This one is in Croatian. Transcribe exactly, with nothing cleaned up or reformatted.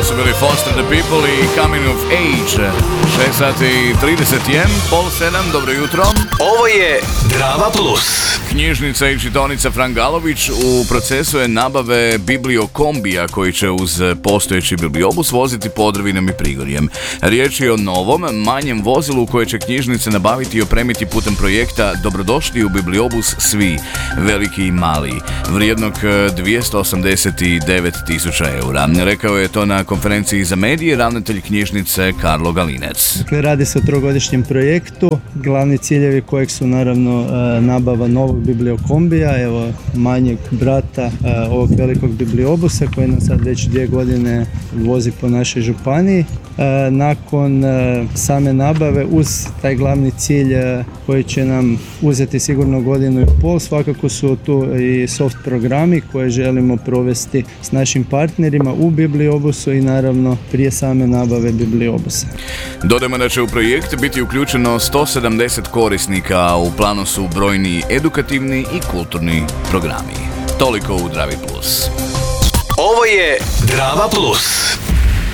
su bili Foster the People i Coming of Age. šest sati i trideset jedan, pol sedam, dobro jutro. Ovo je Drava Plus. Knjižnica i čitaonica Fran Galović u procesu je nabave bibliokombija koji će uz postojeći bibliobus voziti Podrvinom i Prigorjem. Riječ je o novom, manjem vozilu koje će knjižnice nabaviti i opremiti putem projekta Dobrodošli u bibliobus svi, veliki i mali, vrijednog dvjesto osamdeset devet tisuća eura. Rekao je to na konferenciji za medije ravnatelj knjižnice Karlo Galinec. Dakle, radi se o trogodišnjem projektu. Glavni ciljevi kojeg su naravno nabava novog bibliokombija, evo manjeg brata ovog velikog bibliobusa koji nam sad već dvije godine vozi po našoj županiji. Nakon same nabave uz taj glavni cilj koji će nam uzeti sigurno godinu i pol, svakako su tu i soft programi koje želimo provesti s našim partnerima u bibliobusu i naravno prije same nabave bibliobusa. Dodajmo da će u projekt biti uključeno sto sedamdeset korisnika, a u planu su brojni edukativni i kulturni programi. Toliko u Dravi Plus. Ovo je Drava Plus.